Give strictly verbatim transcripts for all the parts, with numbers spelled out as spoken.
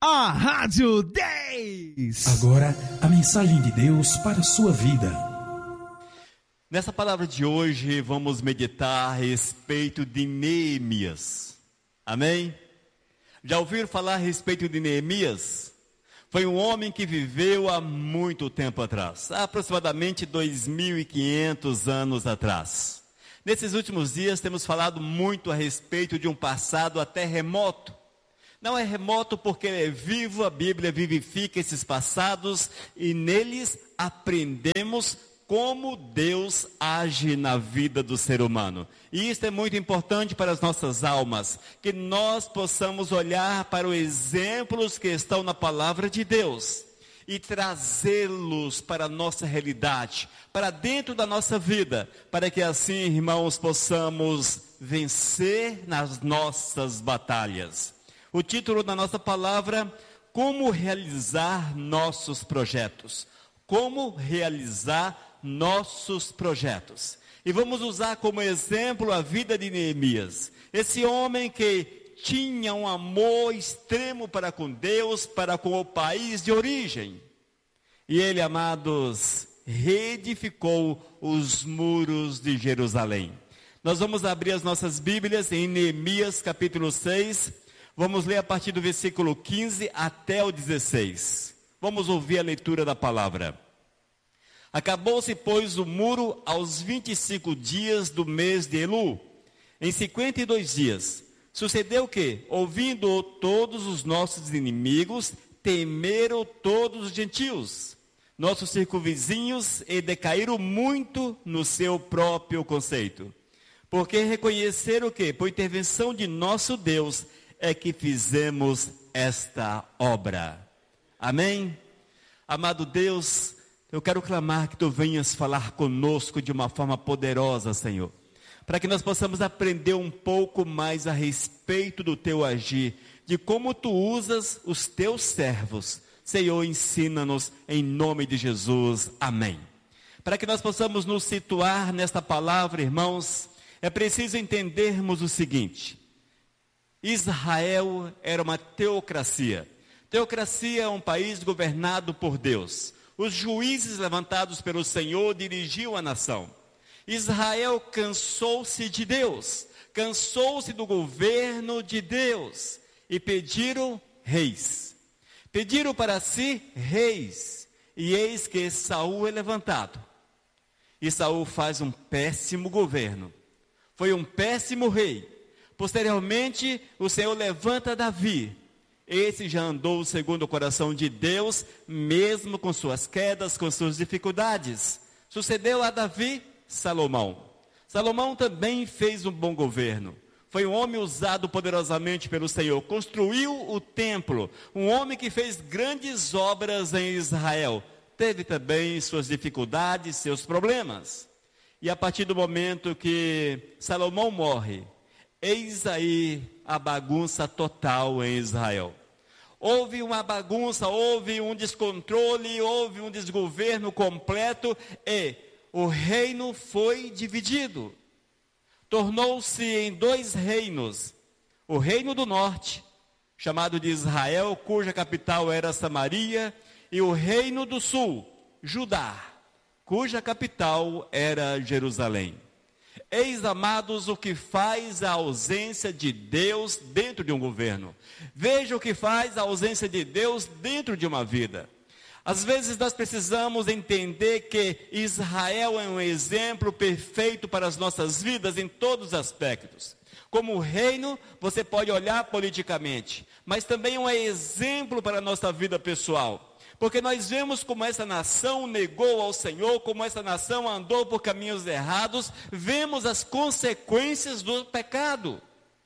A Rádio dez. Agora, a mensagem de Deus para a sua vida. Nessa palavra de hoje, vamos meditar a respeito de Neemias. Amém? Já ouviram falar a respeito de Neemias? Foi um homem que viveu há muito tempo atrás, aproximadamente dois mil e quinhentos anos atrás. Nesses últimos dias, temos falado muito a respeito de um passado até remoto. Não é remoto porque ele é vivo, a Bíblia vivifica esses passados e neles aprendemos como Deus age na vida do ser humano. E isso é muito importante para as nossas almas, que nós possamos olhar para os exemplos que estão na palavra de Deus e trazê-los para a nossa realidade, para dentro da nossa vida, para que assim, irmãos, possamos vencer nas nossas batalhas. O título da nossa palavra: como realizar nossos projetos. Como realizar nossos projetos. E vamos usar como exemplo a vida de Neemias. Esse homem que tinha um amor extremo para com Deus, para com o país de origem. E ele, amados, reedificou os muros de Jerusalém. Nós vamos abrir as nossas Bíblias em Neemias capítulo seis. Vamos ler a partir do versículo quinze até o dezesseis. Vamos ouvir a leitura da palavra. Acabou-se, pois, o muro aos vinte e cinco dias do mês de Elu, em cinquenta e dois dias. Sucedeu que, ouvindo todos os nossos inimigos, temeram todos os gentios, nossos circunvizinhos, e decaíram muito no seu próprio conceito. Porque reconheceram que, por intervenção de nosso Deus, é que fizemos esta obra. Amém? Amado Deus, eu quero clamar que Tu venhas falar conosco de uma forma poderosa, Senhor, para que nós possamos aprender um pouco mais a respeito do Teu agir, de como Tu usas os Teus servos. Senhor, ensina-nos em nome de Jesus. Amém. Para que nós possamos nos situar nesta palavra, irmãos, é preciso entendermos o seguinte: Israel era uma teocracia. Teocracia é um país governado por Deus. Os juízes levantados pelo Senhor dirigiam a nação. Israel cansou-se de Deus, cansou-se do governo de Deus e pediram reis. Pediram para si reis. E eis que Saul é levantado. E Saul faz um péssimo governo. Foi um péssimo rei. Posteriormente, o Senhor levanta Davi. Esse já andou segundo o coração de Deus, mesmo com suas quedas, com suas dificuldades. Sucedeu a Davi, Salomão. Salomão também fez um bom governo. Foi um homem usado poderosamente pelo Senhor. Construiu o templo. Um homem que fez grandes obras em Israel. Teve também suas dificuldades, seus problemas. E a partir do momento que Salomão morre, eis aí a bagunça total em Israel. Houve uma bagunça, houve um descontrole, houve um desgoverno completo e o reino foi dividido. Tornou-se em dois reinos. O reino do norte, chamado de Israel, cuja capital era Samaria, e o reino do sul, Judá, cuja capital era Jerusalém. Eis, amados, o que faz a ausência de Deus dentro de um governo. Veja o que faz a ausência de Deus dentro de uma vida. Às vezes nós precisamos entender que Israel é um exemplo perfeito para as nossas vidas em todos os aspectos. Como reino, você pode olhar politicamente, mas também é um exemplo para a nossa vida pessoal. Porque nós vemos como essa nação negou ao Senhor, como essa nação andou por caminhos errados, vemos as consequências do pecado.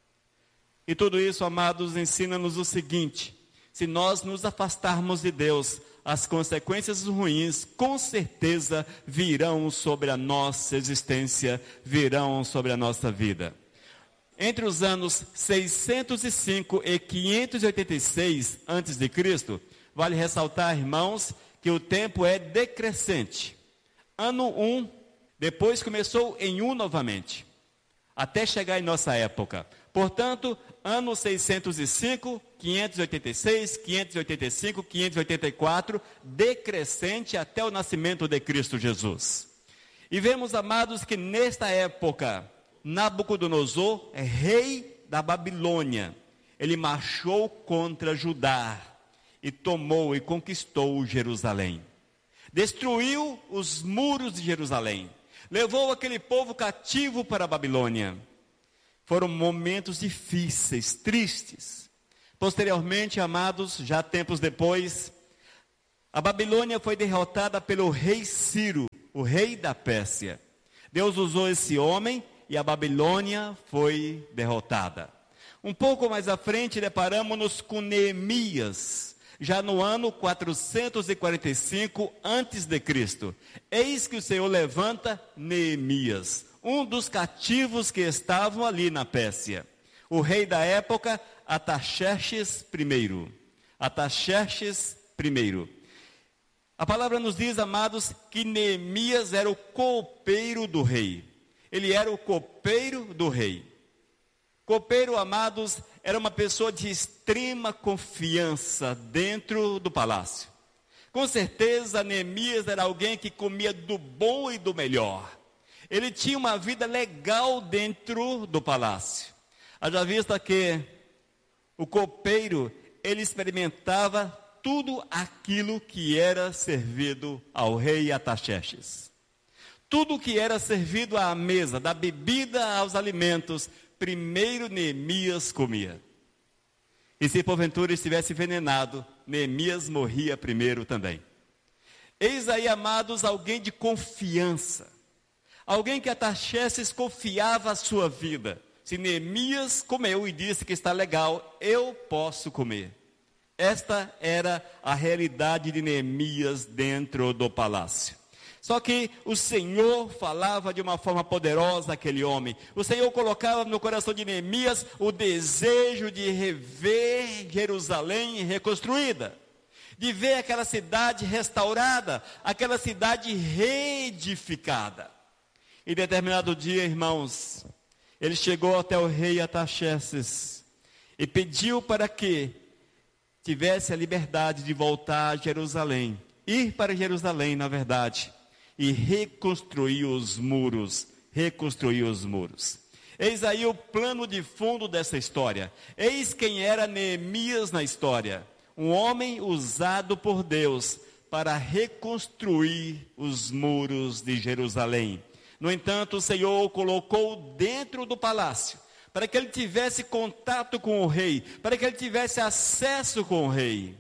E tudo isso, amados, ensina-nos o seguinte: se nós nos afastarmos de Deus, as consequências ruins, com certeza, virão sobre a nossa existência, virão sobre a nossa vida. Entre os anos seiscentos e cinco e quinhentos e oitenta e seis antes de Cristo, vale ressaltar, irmãos, que o tempo é decrescente. Ano um, depois começou em um novamente, até chegar em nossa época. Portanto, anos seiscentos e cinco, quinhentos e oitenta e seis, quinhentos e oitenta e cinco, quinhentos e oitenta e quatro, decrescente até o nascimento de Cristo Jesus. E vemos, amados, que nesta época, Nabucodonosor, rei da Babilônia, ele marchou contra Judá e tomou e conquistou Jerusalém. Destruiu os muros de Jerusalém, levou aquele povo cativo para a Babilônia. Foram momentos difíceis, tristes. Posteriormente, amados, já tempos depois, a Babilônia foi derrotada pelo rei Ciro, o rei da Pérsia. Deus usou esse homem e a Babilônia foi derrotada. Um pouco mais à frente, deparamos-nos com Neemias, já no ano quatrocentos e quarenta e cinco antes de Cristo. Eis que o Senhor levanta Neemias, um dos cativos que estavam ali na Pérsia. O rei da época, Artaxerxes I. Artaxerxes I. A palavra nos diz, amados, que Neemias era o copeiro do rei. Ele era o copeiro do rei. Copeiro, amados, era uma pessoa de extrema confiança dentro do palácio. Com certeza, Neemias era alguém que comia do bom e do melhor. Ele tinha uma vida legal dentro do palácio. Haja vista que o copeiro, ele experimentava tudo aquilo que era servido ao rei Artaxerxes. Tudo que era servido à mesa, da bebida aos alimentos, primeiro Neemias comia. E se porventura estivesse envenenado, Neemias morria primeiro também. Eis aí, amados, alguém de confiança. Alguém que Artaxerxes confiava a sua vida. Se Neemias comeu e disse que está legal, eu posso comer. Esta era a realidade de Neemias dentro do palácio. Só que o Senhor falava de uma forma poderosa àquele homem. O Senhor colocava no coração de Neemias o desejo de rever Jerusalém reconstruída. De ver aquela cidade restaurada, aquela cidade reedificada. Em determinado dia, irmãos, ele chegou até o rei Artaxerxes e pediu para que tivesse a liberdade de voltar a Jerusalém, ir para Jerusalém, na verdade, e reconstruir os muros, reconstruir os muros. Eis aí o plano de fundo dessa história. Eis quem era Neemias na história, um homem usado por Deus para reconstruir os muros de Jerusalém. No entanto, o Senhor o colocou dentro do palácio, para que ele tivesse contato com o rei, para que ele tivesse acesso com o rei.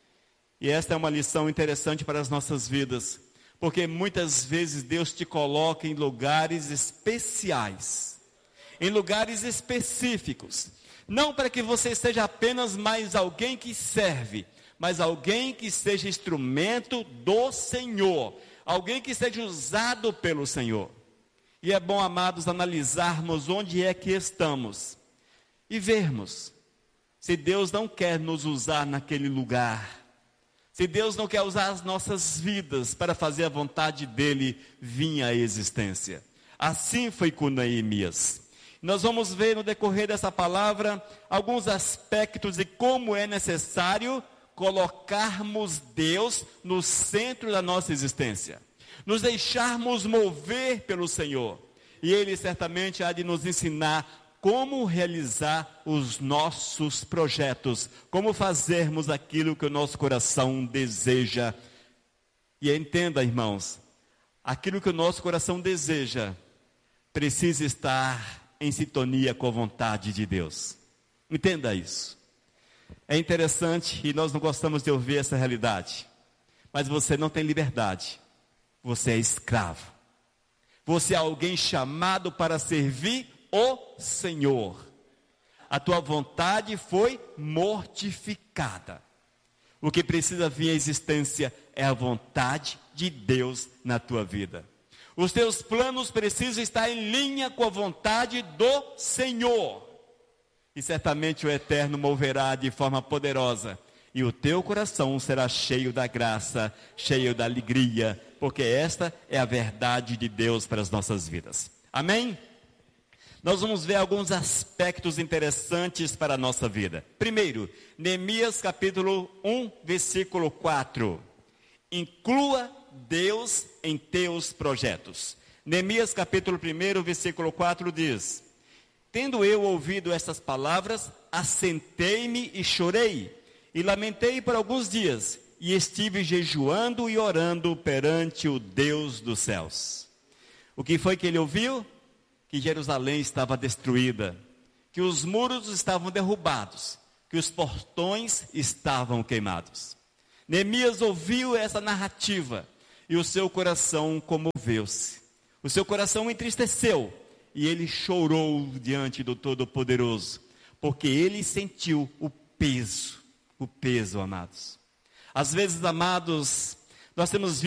E esta é uma lição interessante para as nossas vidas, porque muitas vezes Deus te coloca em lugares especiais, em lugares específicos, não para que você seja apenas mais alguém que serve, mas alguém que seja instrumento do Senhor, alguém que seja usado pelo Senhor. E é bom, amados, analisarmos onde é que estamos e vermos se Deus não quer nos usar naquele lugar, se Deus não quer usar as nossas vidas para fazer a vontade dele vir à existência. Assim foi com Neemias. Nós vamos ver no decorrer dessa palavra alguns aspectos de como é necessário colocarmos Deus no centro da nossa existência. Nos deixarmos mover pelo Senhor. E Ele certamente há de nos ensinar como realizar os nossos projetos. Como fazermos aquilo que o nosso coração deseja. E entenda, irmãos, aquilo que o nosso coração deseja precisa estar em sintonia com a vontade de Deus. Entenda isso. É interessante e nós não gostamos de ouvir essa realidade. Mas você não tem liberdade. Você é escravo. Você é alguém chamado para servir o Senhor. A tua vontade foi mortificada. O que precisa vir à existência é a vontade de Deus na tua vida. Os teus planos precisam estar em linha com a vontade do Senhor. E certamente o Eterno moverá de forma poderosa. E o teu coração será cheio da graça, cheio da alegria, porque esta é a verdade de Deus para as nossas vidas. Amém? nós vamos ver alguns aspectos interessantes para a nossa vida. Primeiro, Neemias capítulo um, versículo quatro. Inclua Deus em teus projetos. Neemias capítulo um, versículo quatro diz: tendo eu ouvido estas palavras, assentei-me e chorei, e lamentei por alguns dias, e estive jejuando e orando perante o Deus dos céus. O que foi que ele ouviu? Que Jerusalém estava destruída, que os muros estavam derrubados, que os portões estavam queimados. Neemias ouviu essa narrativa e o seu coração comoveu-se. O seu coração entristeceu e ele chorou diante do Todo-Poderoso, porque ele sentiu o peso, o peso, amados. Às vezes, amados, nós temos